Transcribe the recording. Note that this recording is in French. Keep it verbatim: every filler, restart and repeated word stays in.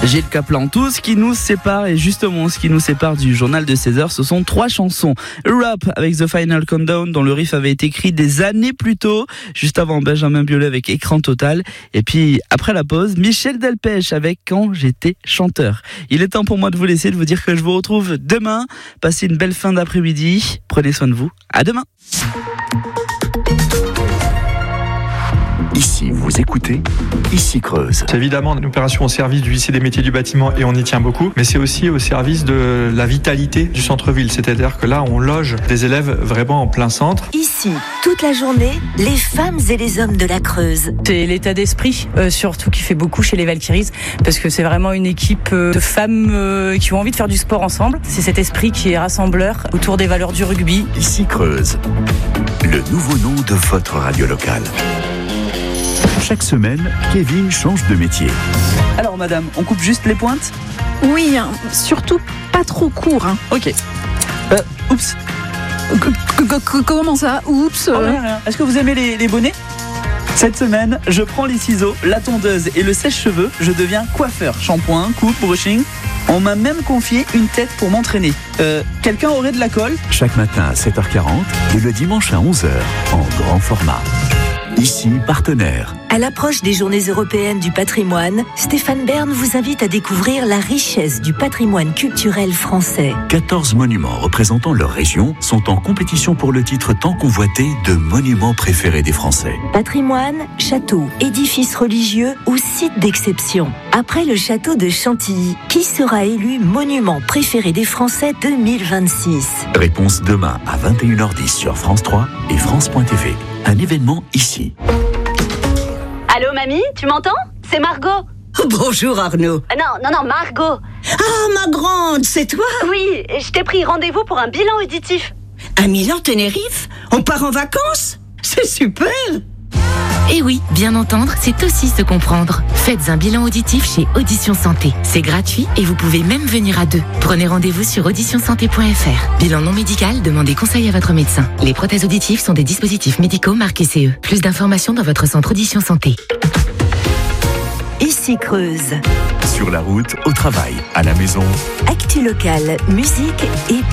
Gilles Caplan, tout ce qui nous sépare et justement ce qui nous sépare du journal de seize heures, ce sont trois chansons. Rap avec The Final Countdown dont le riff avait été écrit des années plus tôt, juste avant Benjamin Biolay avec Écran Total. Et puis après la pause, Michel Delpech avec Quand j'étais chanteur. Il est temps pour moi de vous laisser, de vous dire que je vous retrouve demain. Passez une belle fin d'après-midi. Prenez soin de vous. À demain. Ici, vous écoutez, ici Creuse. C'est évidemment une opération au service du lycée des métiers du bâtiment et on y tient beaucoup, mais c'est aussi au service de la vitalité du centre-ville. C'est-à-dire que là, on loge des élèves vraiment en plein centre. Ici, toute la journée, les femmes et les hommes de la Creuse. C'est l'état d'esprit, euh, surtout qui fait beaucoup chez les Valkyries, parce que c'est vraiment une équipe euh, de femmes euh, qui ont envie de faire du sport ensemble. C'est cet esprit qui est rassembleur autour des valeurs du rugby. Ici Creuse, le nouveau nom de votre radio locale. Chaque semaine, Kevin change de métier. Alors madame, on coupe juste les pointes ? Oui, hein, surtout pas trop court. Hein. Ok. Euh, oups. Comment ça ? Oups. Oh, rien, rien. Est-ce que vous aimez les, les bonnets ? Cette semaine, je prends les ciseaux, la tondeuse et le sèche-cheveux. Je deviens coiffeur. Shampoing, coupe, brushing. On m'a même confié une tête pour m'entraîner. Euh, quelqu'un aurait de la colle ? Chaque matin à sept heures quarante et le dimanche à onze heures en grand format. Ici, partenaire. À l'approche des Journées européennes du patrimoine, Stéphane Bern vous invite à découvrir la richesse du patrimoine culturel français. quatorze monuments représentant leur région sont en compétition pour le titre tant convoité de monuments préférés des Français. Patrimoine, château, édifices religieux ou sites d'exception. Après le château de Chantilly, qui sera élu monument préféré des Français deux mille vingt-six ? Réponse demain à vingt et une heures dix sur France trois et France point T V. Un événement ici. Allô mamie, tu m'entends ? C'est Margot. Bonjour Arnaud. Euh, non, non, non, Margot. Ah, ma grande, c'est toi ? Oui, je t'ai pris rendez-vous pour un bilan auditif. À Milan-Tenerife ? On part en vacances ? C'est super ! Et oui, bien entendre, c'est aussi se comprendre. Faites un bilan auditif chez Audition Santé. C'est gratuit et vous pouvez même venir à deux. Prenez rendez-vous sur audition santé point f r. Bilan non médical, demandez conseil à votre médecin. Les prothèses auditives sont des dispositifs médicaux marqués C E. Plus d'informations dans votre centre Audition Santé. Ici Creuse. Sur la route, au travail, à la maison. Actu locale, musique et